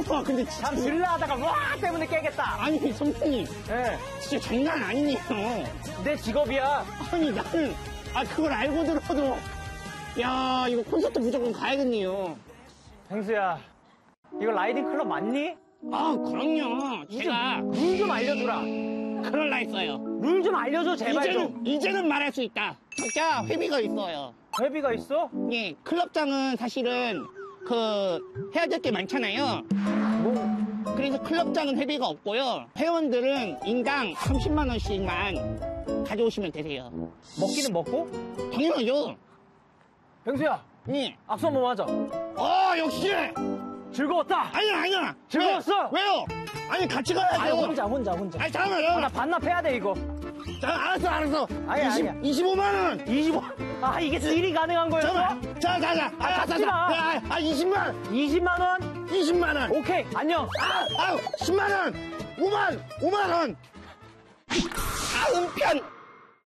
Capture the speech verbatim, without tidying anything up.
와, 근데 진짜. 잠 들라 하다가 와 때문에 깨겠다. 아니, 선생님. 예. 진짜 장난 아니네요. 내 직업이야. 아니, 나는, 아, 그걸 알고 들어도. 야, 이거 콘서트 무조건 가야겠네요. 펭수야, 이거 라이딩 클럽 맞니? 아, 그럼요. 제가 룰 좀 알려주라. 그럴라 했어요. 룰 좀 알려줘, 제발 좀. 이제는, 이제는 말할 수 있다. 각자 회비가 있어요. 회비가 있어? 예, 클럽장은 사실은 그 해야 될 게 많잖아요. 뭐? 그래서 클럽장은 회비가 없고요. 회원들은 인당 삼십만 원씩만 가져오시면 되세요. 먹기는 먹고? 당연하죠. 펭수야, 예. 악수 한번 하자. 어, 역시. 즐거웠다. 아니야, 아니야. 즐거웠어? 왜? 왜요? 아니, 같이 가야죠. 아니, 혼자, 혼자, 혼자. 아니, 잠깐만요. 아, 나 반납해야 돼, 이거. 자, 알았어, 알았어. 아니야, 이십, 아니야. 이십오만 원. 이십오. 아, 이게 딜이 가능한 거였어? 잠깐만. 자, 자, 자. 아, 잡지 마. 아, 아, 이십만. 이십만 원? 이십만 원. 오케이, 안녕. 아, 아, 십만 원. 오만, 오만 원. 다음 편.